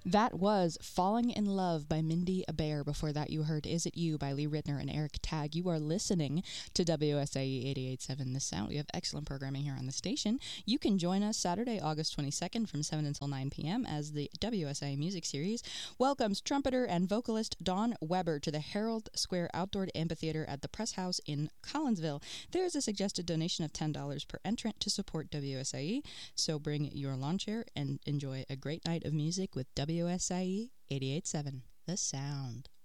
That was Falling in Love by Mindy Abair. Before that, you heard Is It You by Lee Ritner and Eric Tagg. You are listening to WSIE 88.7 The Sound. We have excellent programming here on the station. You can join us Saturday, August 22nd from 7 until 9 p.m. as the WSIE Music Series welcomes trumpeter and vocalist Dawn Weber to the Herald Square Outdoor Amphitheater at the Press House in Collinsville. There is a suggested donation of $10 per entrant to support WSIE, so bring your lawn chair and enjoy a great night of music with WSIE 88.7 The Sound.